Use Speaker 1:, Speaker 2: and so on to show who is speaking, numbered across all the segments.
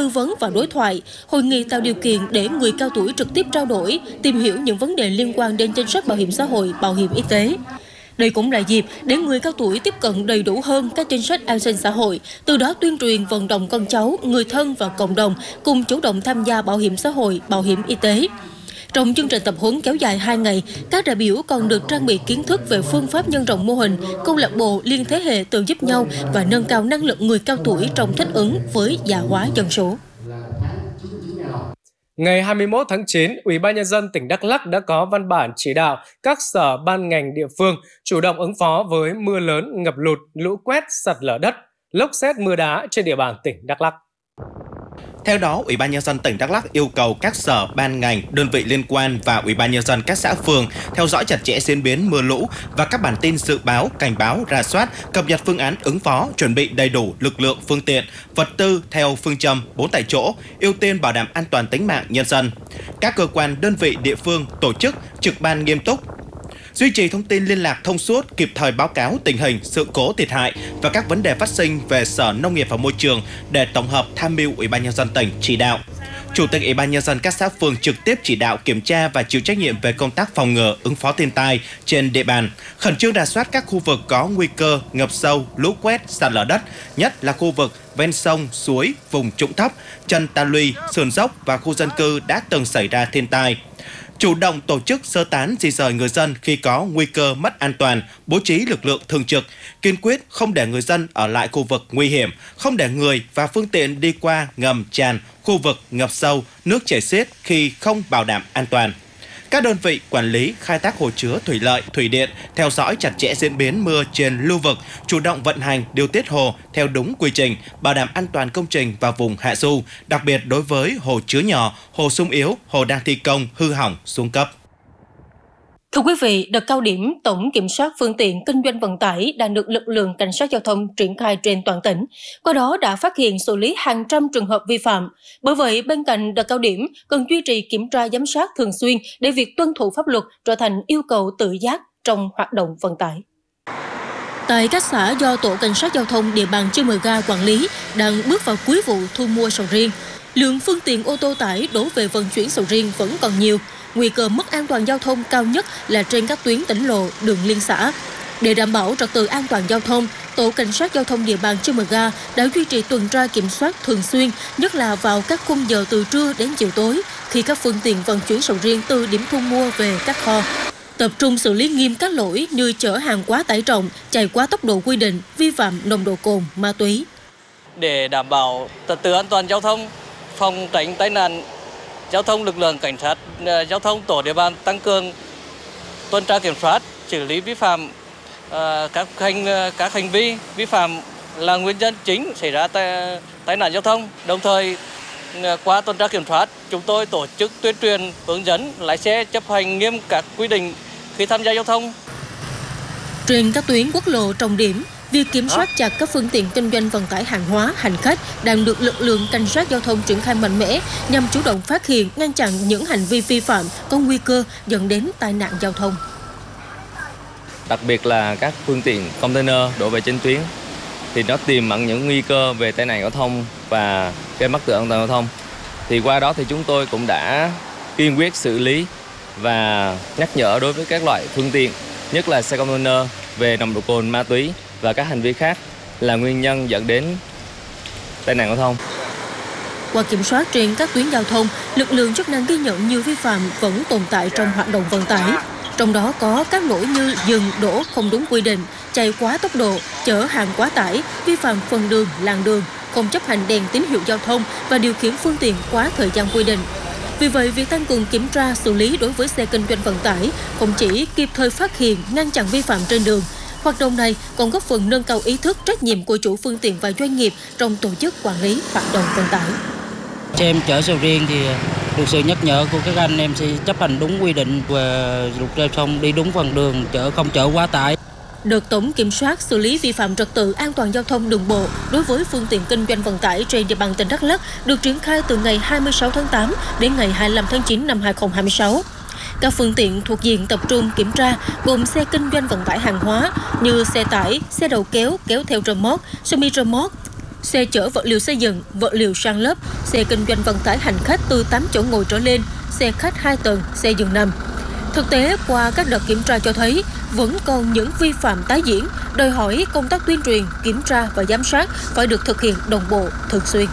Speaker 1: tư vấn và đối thoại. Hội nghị tạo điều kiện để người cao tuổi trực tiếp trao đổi, tìm hiểu những vấn đề liên quan đến chính sách bảo hiểm xã hội, bảo hiểm y tế. Đây cũng là dịp để người cao tuổi tiếp cận đầy đủ hơn các chính sách an sinh xã hội, từ đó tuyên truyền vận động con cháu, người thân và cộng đồng cùng chủ động tham gia bảo hiểm xã hội, bảo hiểm y tế. Trong chương trình tập huấn kéo dài 2 ngày, các đại biểu còn được trang bị kiến thức về phương pháp nhân rộng mô hình, câu lạc bộ liên thế hệ tự giúp nhau và nâng cao năng lực người cao tuổi trong thích ứng với già hóa dân số.
Speaker 2: Ngày 21 tháng 9, Ủy ban Nhân dân tỉnh Đắk Lắk đã có văn bản chỉ đạo các sở ban ngành địa phương chủ động ứng phó với mưa lớn, ngập lụt, lũ quét, sạt lở đất, lốc sét mưa đá trên địa bàn tỉnh Đắk Lắk.
Speaker 3: Theo đó, Ủy ban Nhân dân tỉnh Đắk Lắk yêu cầu các sở, ban ngành, đơn vị liên quan và Ủy ban Nhân dân các xã phường theo dõi chặt chẽ diễn biến mưa lũ và các bản tin dự báo, cảnh báo, rà soát, cập nhật phương án ứng phó, chuẩn bị đầy đủ lực lượng, phương tiện, vật tư theo phương châm 4 tại chỗ, ưu tiên bảo đảm an toàn tính mạng nhân dân. Các cơ quan, đơn vị địa phương tổ chức trực ban nghiêm túc, duy trì thông tin liên lạc thông suốt, kịp thời báo cáo tình hình, sự cố thiệt hại và các vấn đề phát sinh về Sở Nông nghiệp và Môi trường để tổng hợp tham mưu Ủy ban Nhân dân tỉnh chỉ đạo. Chủ tịch Ủy ban Nhân dân các xã phường trực tiếp chỉ đạo kiểm tra và chịu trách nhiệm về công tác phòng ngừa, ứng phó thiên tai trên địa bàn, khẩn trương rà soát các khu vực có nguy cơ ngập sâu, lũ quét, sạt lở đất, nhất là khu vực ven sông, suối, vùng trũng thấp, chân ta luy, sườn dốc và khu dân cư đã từng xảy ra thiên tai. Chủ động tổ chức sơ tán di dời người dân khi có nguy cơ mất an toàn, bố trí lực lượng thường trực, kiên quyết không để người dân ở lại khu vực nguy hiểm, không để người và phương tiện đi qua ngầm tràn, khu vực ngập sâu, nước chảy xiết khi không bảo đảm an toàn. Các đơn vị quản lý khai thác hồ chứa thủy lợi, thủy điện theo dõi chặt chẽ diễn biến mưa trên lưu vực, chủ động vận hành điều tiết hồ theo đúng quy trình, bảo đảm an toàn công trình và vùng hạ du, đặc biệt đối với hồ chứa nhỏ, hồ sung yếu, hồ đang thi công, hư hỏng, xuống cấp.
Speaker 1: Thưa quý vị, đợt cao điểm tổng kiểm soát phương tiện kinh doanh vận tải đang được lực lượng cảnh sát giao thông triển khai trên toàn tỉnh. Qua đó đã phát hiện xử lý hàng trăm trường hợp vi phạm. Bởi vậy, bên cạnh đợt cao điểm, cần duy trì kiểm tra giám sát thường xuyên để việc tuân thủ pháp luật trở thành yêu cầu tự giác trong hoạt động vận tải. Tại các xã do Tổ Cảnh sát Giao thông địa bàn Chư Mờ Ga quản lý đang bước vào cuối vụ thu mua sầu riêng. Lượng phương tiện ô tô tải đổ về vận chuyển sầu riêng vẫn còn nhiều. Nguy cơ mất an toàn giao thông cao nhất là trên các tuyến tỉnh lộ, đường liên xã. Để đảm bảo trật tự an toàn giao thông, Tổ Cảnh sát Giao thông địa bàn Chư Mờ Ga đã duy trì tuần tra kiểm soát thường xuyên, nhất là vào các khung giờ từ trưa đến chiều tối, khi các phương tiện vận chuyển sầu riêng từ điểm thu mua về các kho. Tập trung xử lý nghiêm các lỗi như chở hàng quá tải trọng, chạy quá tốc độ quy định, vi phạm nồng độ cồn, ma túy.
Speaker 4: Để đảm bảo trật tự an toàn giao thông, phòng tránh tai nạn giao thông, lực lượng cảnh sát giao thông tổ địa bàn tăng cường tuần tra kiểm soát, xử lý vi phạm các hành vi vi phạm là nguyên nhân chính xảy ra tai nạn giao thông. Đồng thời qua tuần tra kiểm soát, chúng tôi tổ chức tuyên truyền hướng dẫn lái xe chấp hành nghiêm các quy định khi tham gia giao thông.
Speaker 1: Trên các tuyến quốc lộ trọng điểm, việc kiểm soát chặt các phương tiện kinh doanh vận tải hàng hóa, hành khách đang được lực lượng cảnh sát giao thông triển khai mạnh mẽ nhằm chủ động phát hiện, ngăn chặn những hành vi vi phạm có nguy cơ dẫn đến tai nạn giao thông.
Speaker 5: Đặc biệt là các phương tiện container đổ về trên tuyến thì nó tiềm ẩn những nguy cơ về tai nạn giao thông và gây mất trật tự an toàn giao thông. Thì qua đó thì chúng tôi cũng đã kiên quyết xử lý và nhắc nhở đối với các loại phương tiện, nhất là xe container về nồng độ cồn, ma túy và các hành vi khác là nguyên nhân dẫn đến tai nạn giao thông.
Speaker 1: Qua kiểm soát trên các tuyến giao thông, lực lượng chức năng ghi nhận nhiều vi phạm vẫn tồn tại trong hoạt động vận tải. Trong đó có các lỗi như dừng đỗ không đúng quy định, chạy quá tốc độ, chở hàng quá tải, vi phạm phần đường, làn đường, không chấp hành đèn tín hiệu giao thông và điều khiển phương tiện quá thời gian quy định. Vì vậy, việc tăng cường kiểm tra, xử lý đối với xe kinh doanh vận tải không chỉ kịp thời phát hiện, ngăn chặn vi phạm trên đường. Hoạt động này còn góp phần nâng cao ý thức, trách nhiệm của chủ phương tiện và doanh nghiệp trong tổ chức quản lý hoạt động vận tải.
Speaker 6: Em chở sầu riêng thì được sự nhắc nhở của các anh em sẽ chấp hành đúng quy định và luật giao thông, đi đúng phần đường, không chở quá tải.
Speaker 1: Đợt tổng kiểm soát xử lý vi phạm trật tự an toàn giao thông đường bộ đối với phương tiện kinh doanh vận tải trên địa bàn tỉnh Đắk Lắk được triển khai từ ngày 26 tháng 8 đến ngày 25 tháng 9 năm 2026. Các phương tiện thuộc diện tập trung kiểm tra gồm xe kinh doanh vận tải hàng hóa như xe tải, xe đầu kéo, kéo theo rơ moóc, semi rơ moóc, xe chở vật liệu xây dựng, vật liệu san lấp, xe kinh doanh vận tải hành khách từ 8 chỗ ngồi trở lên, xe khách 2 tầng, xe giường nằm. Thực tế, qua các đợt kiểm tra cho thấy, vẫn còn những vi phạm tái diễn, đòi hỏi công tác tuyên truyền, kiểm tra và giám sát phải được thực hiện đồng bộ, thường xuyên.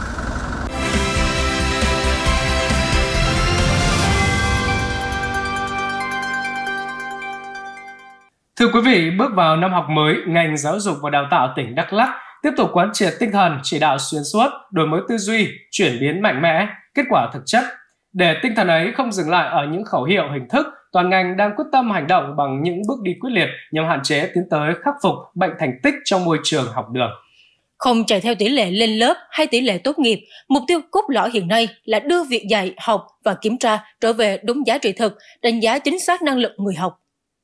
Speaker 2: Thưa quý vị, bước vào năm học mới, ngành giáo dục và đào tạo tỉnh Đắk Lắk tiếp tục quán triệt tinh thần chỉ đạo xuyên suốt, đổi mới tư duy, chuyển biến mạnh mẽ, kết quả thực chất. Để tinh thần ấy không dừng lại ở những khẩu hiệu hình thức, toàn ngành đang quyết tâm hành động bằng những bước đi quyết liệt nhằm hạn chế tiến tới khắc phục bệnh thành tích trong môi trường học đường.
Speaker 1: Không chạy theo tỷ lệ lên lớp hay tỷ lệ tốt nghiệp, mục tiêu cốt lõi hiện nay là đưa việc dạy, học và kiểm tra trở về đúng giá trị thực, đánh giá chính xác năng lực người học.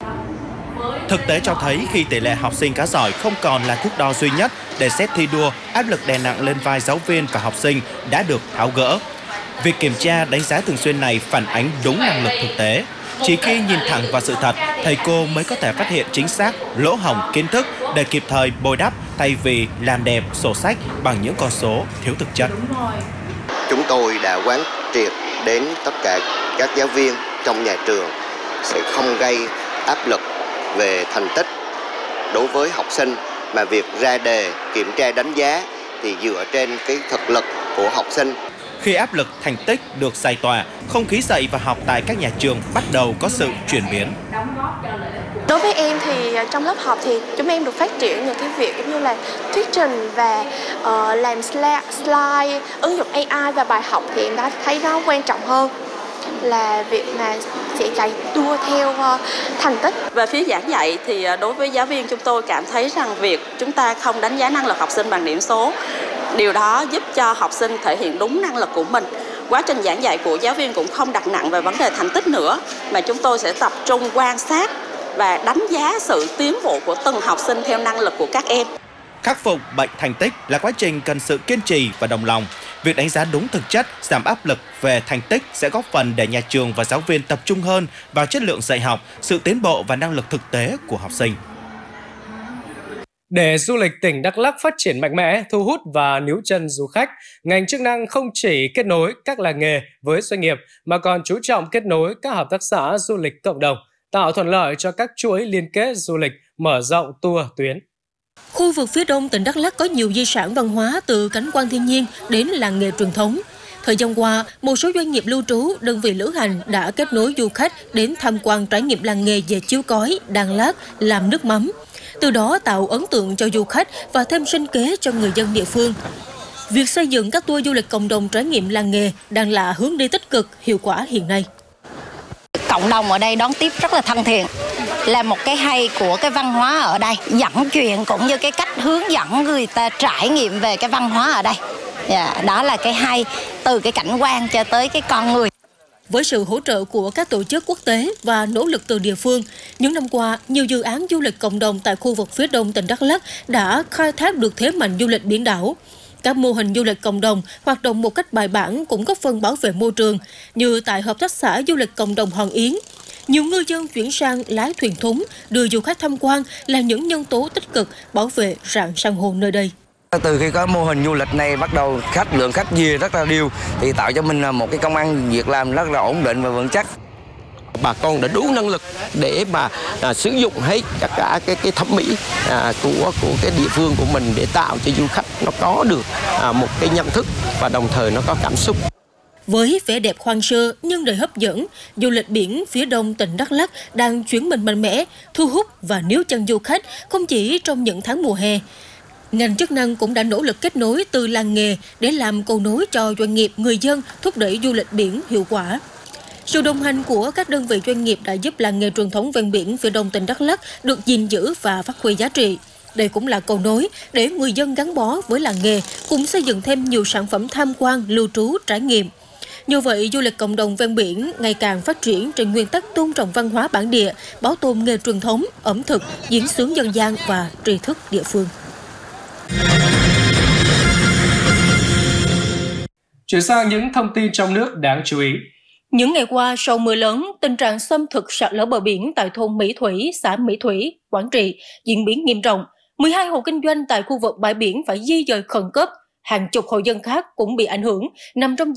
Speaker 3: Thực tế cho thấy khi tỷ lệ học sinh khá giỏi không còn là thước đo duy nhất để xét thi đua, áp lực đè nặng lên vai giáo viên và học sinh đã được tháo gỡ. Việc kiểm tra, đánh giá thường xuyên này phản ánh đúng năng lực thực tế. Chỉ khi nhìn thẳng vào sự thật, thầy cô mới có thể phát hiện chính xác lỗ hổng kiến thức để kịp thời bồi đắp thay vì làm đẹp sổ sách bằng những con số thiếu thực chất.
Speaker 7: Chúng tôi đã quán triệt đến tất cả các giáo viên trong nhà trường sẽ không gây áp lực về thành tích đối với học sinh, mà việc ra đề, kiểm tra đánh giá thì dựa trên cái thực lực của học sinh.
Speaker 3: Khi áp lực thành tích được giải tỏa, không khí dạy và học tại các nhà trường bắt đầu có sự chuyển biến.
Speaker 8: Đối với em thì trong lớp học thì chúng em được phát triển những cái việc như là thuyết trình và làm slide, ứng dụng AI và bài học thì em đã thấy nó quan trọng hơn là việc mà sẽ chạy đua theo thành tích.
Speaker 9: Về phía giảng dạy thì đối với giáo viên chúng tôi cảm thấy rằng việc chúng ta không đánh giá năng lực học sinh bằng điểm số, điều đó giúp cho học sinh thể hiện đúng năng lực của mình. Quá trình giảng dạy của giáo viên cũng không đặt nặng về vấn đề thành tích nữa, mà chúng tôi sẽ tập trung quan sát và đánh giá sự tiến bộ của từng học sinh theo năng lực của các em.
Speaker 3: Khắc phục bệnh thành tích là quá trình cần sự kiên trì và đồng lòng. Việc đánh giá đúng thực chất, giảm áp lực về thành tích sẽ góp phần để nhà trường và giáo viên tập trung hơn vào chất lượng dạy học, sự tiến bộ và năng lực thực tế của học sinh.
Speaker 2: Để du lịch tỉnh Đắk Lắk phát triển mạnh mẽ, thu hút và níu chân du khách, ngành chức năng không chỉ kết nối các làng nghề với doanh nghiệp mà còn chú trọng kết nối các hợp tác xã du lịch cộng đồng, tạo thuận lợi cho các chuỗi liên kết du lịch, mở rộng tour tuyến.
Speaker 1: Khu vực phía đông tỉnh Đắk Lắk có nhiều di sản văn hóa từ cảnh quan thiên nhiên đến làng nghề truyền thống. Thời gian qua, một số doanh nghiệp lưu trú, đơn vị lữ hành đã kết nối du khách đến tham quan trải nghiệm làng nghề dệt chiếu cói, đan lát, làm nước mắm. Từ đó tạo ấn tượng cho du khách và thêm sinh kế cho người dân địa phương. Việc xây dựng các tour du lịch cộng đồng trải nghiệm làng nghề đang là hướng đi tích cực, hiệu quả hiện nay.
Speaker 10: Cộng đồng ở đây đón tiếp rất là thân thiện, là một cái hay của cái văn hóa ở đây, dẫn chuyện cũng như cái cách hướng dẫn người ta trải nghiệm về cái văn hóa ở đây. Đó là cái hay, từ cái cảnh quan cho tới cái con người.
Speaker 1: Với sự hỗ trợ của các tổ chức quốc tế và nỗ lực từ địa phương, những năm qua, nhiều dự án du lịch cộng đồng tại khu vực phía đông tỉnh Đắk Lắk đã khai thác được thế mạnh du lịch biển đảo. Các mô hình du lịch cộng đồng hoạt động một cách bài bản cũng góp phần bảo vệ môi trường, như tại Hợp tác xã Du lịch Cộng đồng Hòn Yến. Nhiều ngư dân chuyển sang lái thuyền thúng, đưa du khách tham quan là những nhân tố tích cực bảo vệ rạn san hô nơi đây.
Speaker 11: Từ khi có mô hình du lịch này bắt đầu lượng khách về rất là nhiều thì tạo cho mình một cái công ăn việc làm rất là ổn định và vững chắc.
Speaker 12: Bà con đã đủ năng lực để mà sử dụng hết cả cái thẩm mỹ của cái địa phương của mình để tạo cho du khách nó có được một cái nhận thức và đồng thời nó có cảm xúc.
Speaker 1: Với vẻ đẹp hoang sơ nhưng đầy hấp dẫn, du lịch biển phía đông tỉnh Đắk Lắk đang chuyển mình mạnh mẽ, thu hút và níu chân du khách không chỉ trong những tháng mùa hè. Ngành chức năng cũng đã nỗ lực kết nối từ làng nghề để làm cầu nối cho doanh nghiệp, người dân thúc đẩy du lịch biển hiệu quả. Sự đồng hành của các đơn vị doanh nghiệp đã giúp làng nghề truyền thống ven biển phía đông tỉnh Đắk Lắk được gìn giữ và phát huy giá trị. Đây cũng là cầu nối để người dân gắn bó với làng nghề, cùng xây dựng thêm nhiều sản phẩm tham quan, lưu trú, trải nghiệm. Như vậy, du lịch cộng đồng ven biển ngày càng phát triển trên nguyên tắc tôn trọng văn hóa bản địa, bảo tồn nghề truyền thống, ẩm thực, diễn xướng dân gian và tri thức địa phương.
Speaker 2: Chuyển sang những thông tin trong nước đáng chú ý.
Speaker 1: Những ngày qua, sau mưa lớn, tình trạng xâm thực sạt lở bờ biển tại thôn Mỹ Thủy, xã Mỹ Thủy, Quảng Trị diễn biến nghiêm trọng. 12 hộ kinh doanh tại khu vực bãi biển phải di dời khẩn cấp. Hàng chục hộ dân khác cũng bị ảnh hưởng, nằm trong